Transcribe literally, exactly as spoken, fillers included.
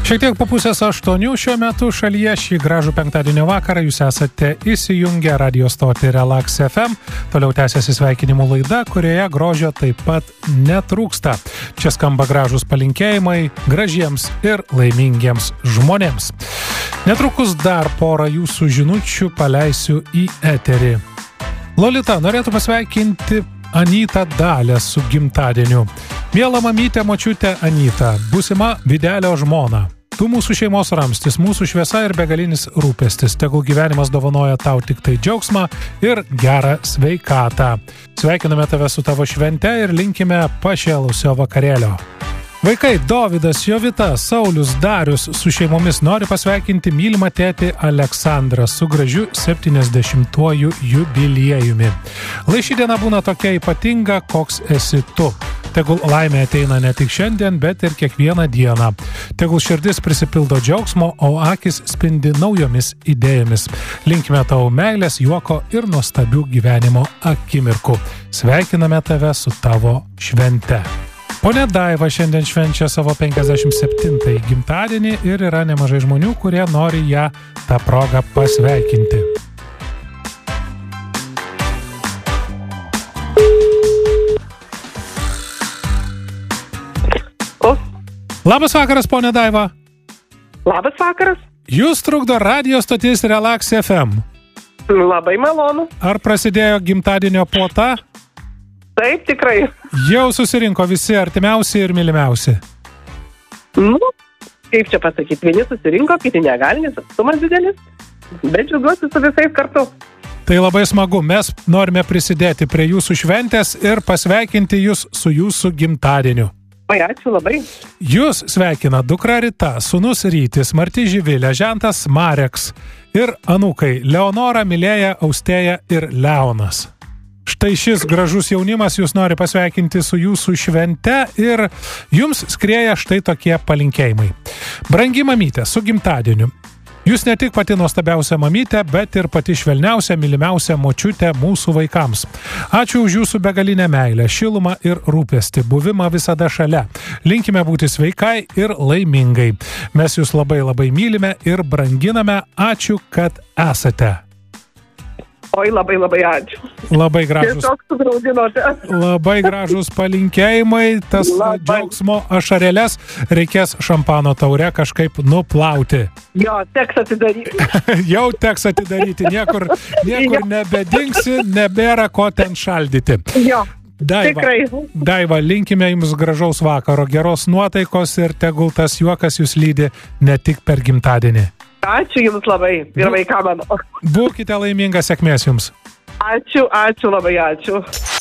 Šiek tiek po pusės aštuonių šiuo metu šalyje šį gražų penktadienio vakarą jūs esate įsijungę radio stotį Relax F M. Toliau tęsiasi sveikinimų laida, kurioje grožio taip pat netrūksta. Čia skamba gražūs palinkėjimai gražiems ir laimingiems žmonėms. Netrukus dar porą jūsų žinučių paleisiu į eterį. Lolita norėtų pasveikinti Anytą Dalę su gimtadieniu. Miela mamytė, močiutė Anyta, būsima Videlio žmona. Tu mūsų šeimos ramstis, mūsų šviesa ir begalinis rūpestis. Tegul gyvenimas dovanoja tau tik tai džiaugsmą ir gerą sveikatą. Sveikiname tave su tavo švente ir linkime pašėlusio vakarėlio. Vaikai Dovydas, Jovita, Saulius, Darius su šeimomis nori pasveikinti mylimą tėtį Aleksandrą su gražiu septyniasdešimtuoju jubiliejumi. Lai ši diena būna tokia ypatinga, koks esi tu. Tegul laimė ateina ne tik šiandien, bet ir kiekvieną dieną. Tegul širdis prisipildo džiaugsmo, o akis spindi naujomis idėjomis. Linkime tau meilės, juoko ir nuostabių gyvenimo akimirkų. Sveikiname tave su tavo švente. Ponia Daiva šiandien švenčia savo penkiasdešimt septintąjį gimtadienį ir yra nemažai žmonių, kurie nori ją tą progą pasveikinti. O? Labas vakaras, ponia Daiva. Labas vakaras. Jūs trukdo radio stotis Relax F M. Labai malonu. Ar prasidėjo gimtadienio puota? Taip, tikrai. Jau susirinko visi artimiausi ir mylimiausi. Nu, kaip čia pasakyti, vieni susirinko, kiti negali, nes atstumas didelis, bet džiaugiuosi su visais kartu. Tai labai smagu, mes norime prisidėti prie jūsų šventės ir pasveikinti jūs su jūsų gimtadieniu. Oi, ačiū labai. Jūs sveikina dukra Rita, sūnus Rytis, Marti Živilė, žentas Mareks ir anūkai Leonora, Milėja, Austėja ir Leonas. Štai šis gražus jaunimas jūs nori pasveikinti su jūsų švente ir jums skrieja štai tokie palinkėjimai. Brangi mamytė, su gimtadieniu. Jūs ne tik pati nuostabiausia mamytė, bet ir pati švelniausia, mylimiausia močiutė mūsų vaikams. Ačiū už jūsų begalinę meilę, šilumą ir rūpestį, buvimą visada šalia. Linkime būti sveikai ir laimingai. Mes jūs labai labai mylime ir branginame. Ačiū, kad esate. Oi, labai labai ačiū. Labai gražus. Tiesiog sugraudinote. Labai gražus palinkėjimai, tas labai. Džiaugsmo ašareles reikės šampano taure kažkaip nuplauti. Jo, teks atidaryti. Jau teks atidaryti, niekur, niekur nebedingsi, nebėra ko ten šaldyti. Jo. Daiva, tikrai. Daiva, linkime jums gražaus vakaro, geros nuotaikos ir tegul tas juokas jūs lydi ne tik per gimtadienį. Ačiū jums labai ir vaiką mano. Būkite laiminga, sėkmės jums. Ačiū, ačiū, labai ačiū.